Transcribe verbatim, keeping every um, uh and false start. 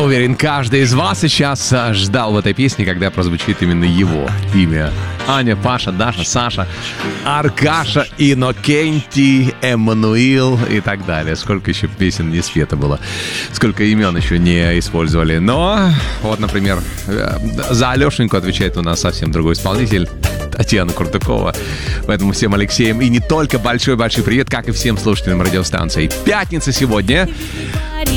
Уверен, каждый из вас сейчас ждал в этой песне, когда прозвучит именно его имя. Аня, Паша, Даша, Саша, Аркаша, Иннокентий, Эммануил и так далее. Сколько еще песен не спето было, сколько имен еще не использовали. Но вот, например, за Алешеньку отвечает у нас совсем другой исполнитель, Татьяна Курдукова. Поэтому всем Алексеям и не только большой-большой привет, как и всем слушателям радиостанции. Пятница сегодня.